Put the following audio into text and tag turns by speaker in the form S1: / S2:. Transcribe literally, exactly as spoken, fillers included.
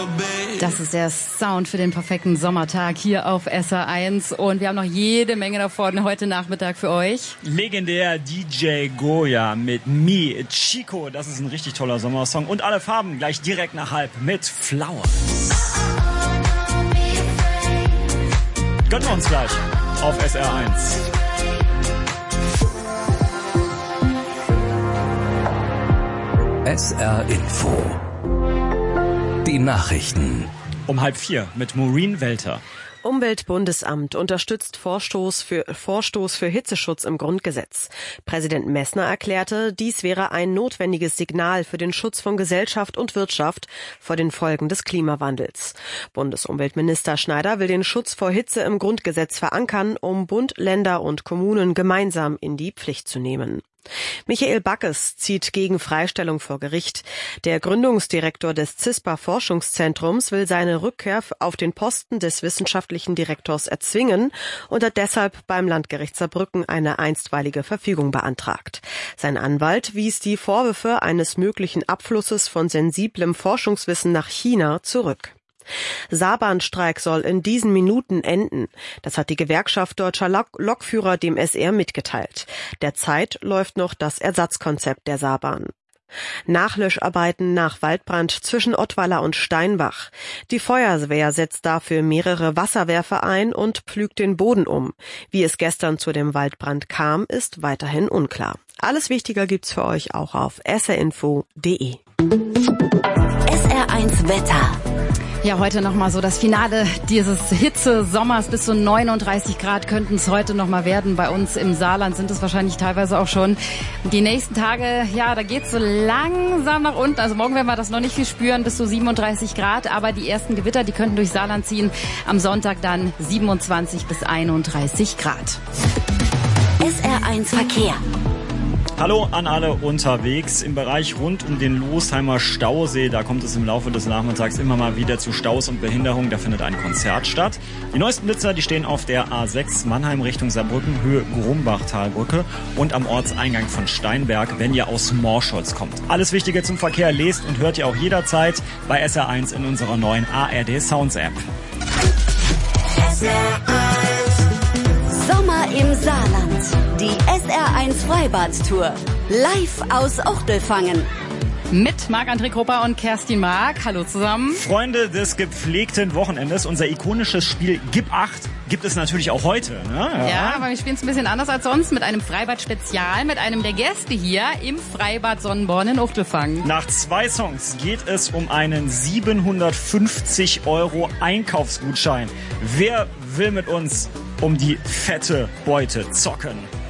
S1: Das ist der Sound für den perfekten Sommertag hier auf S R eins und wir haben noch jede Menge davon heute Nachmittag für euch.
S2: Legendär D J Goya mit Me, Chico, das ist ein richtig toller Sommersong und alle Farben gleich direkt nach halb mit Flowers. Gönnen wir uns gleich auf S R eins.
S3: S R Info. Die Nachrichten.
S2: Um halb vier mit Maureen Welter.
S4: Umweltbundesamt unterstützt Vorstoß für, Vorstoß für Hitzeschutz im Grundgesetz. Präsident Messner erklärte, dies wäre ein notwendiges Signal für den Schutz von Gesellschaft und Wirtschaft vor den Folgen des Klimawandels. Bundesumweltminister Schneider will den Schutz vor Hitze im Grundgesetz verankern, um Bund, Länder und Kommunen gemeinsam in die Pflicht zu nehmen. Michael Backes zieht gegen Freistellung vor Gericht. Der Gründungsdirektor des CISPA-Forschungszentrums will seine Rückkehr auf den Posten des wissenschaftlichen Direktors erzwingen und hat deshalb beim Landgericht Saarbrücken eine einstweilige Verfügung beantragt. Sein Anwalt wies die Vorwürfe eines möglichen Abflusses von sensiblem Forschungswissen nach China zurück. Saarbahnstreik soll in diesen Minuten enden. Das hat die Gewerkschaft Deutscher Lok- Lokführer dem S R mitgeteilt. Derzeit läuft noch das Ersatzkonzept der Saarbahn. Nachlöscharbeiten nach Waldbrand zwischen Ottweiler und Steinbach. Die Feuerwehr setzt dafür mehrere Wasserwerfer ein und pflügt den Boden um. Wie es gestern zu dem Waldbrand kam, ist weiterhin unklar. Alles Wichtige gibt's für euch auch auf s r info punkt d e.
S5: S R eins Wetter.
S1: Ja, heute nochmal so das Finale dieses Hitze-Sommers. Bis zu neununddreißig Grad könnten es heute nochmal werden. Bei uns im Saarland sind es wahrscheinlich teilweise auch schon. Die nächsten Tage, ja, da geht's so langsam nach unten. Also morgen werden wir das noch nicht viel spüren, bis zu siebenunddreißig Grad. Aber die ersten Gewitter, die könnten durch Saarland ziehen. Am Sonntag dann siebenundzwanzig bis einunddreißig Grad.
S5: S R eins Verkehr.
S2: Hallo an alle unterwegs im Bereich rund um den Losheimer Stausee. Da kommt es im Laufe des Nachmittags immer mal wieder zu Staus und Behinderungen. Da findet ein Konzert statt. Die neuesten Blitzer, die stehen auf der A sechs Mannheim Richtung Saarbrücken, Höhe Grumbachtalbrücke und am Ortseingang von Steinberg, wenn ihr aus Morscholz kommt. Alles Wichtige zum Verkehr lest und hört ihr auch jederzeit bei S R eins in unserer neuen A R D Sounds App.
S5: S R eins. Sommer im Saarland. Die S R eins Freibad-Tour. Live aus Ochtelfangen.
S1: Mit Marc-André Krupper und Kerstin Mark. Hallo zusammen.
S2: Freunde des gepflegten Wochenendes, unser ikonisches Spiel Gib acht gibt es natürlich auch heute. Ne? Ja.
S1: ja, aber wir spielen es ein bisschen anders als sonst mit einem Freibad-Spezial, mit einem der Gäste hier im Freibad Sonnenborn in Uchtelfangen.
S2: Nach zwei Songs geht es um einen siebenhundertfünfzig Euro Einkaufsgutschein. Wer will mit uns um die fette Beute zocken?